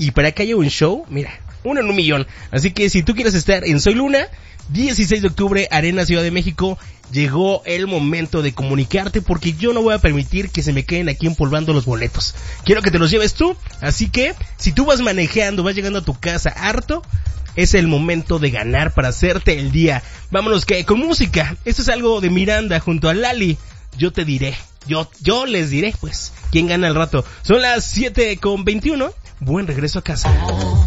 y para que haya un show, mira, uno en un millón. Así que si tú quieres estar en Soy Luna, 16 de octubre, Arena Ciudad de México, llegó el momento de comunicarte porque yo no voy a permitir que se me queden aquí empolvando los boletos. Quiero que te los lleves tú, así que si tú vas manejando, vas llegando a tu casa harto, es el momento de ganar para hacerte el día. Vámonos que con música. Esto es algo de Miranda junto a Lali. Yo te diré, yo les diré pues quién gana el rato. Son las 7:21. Buen regreso a casa.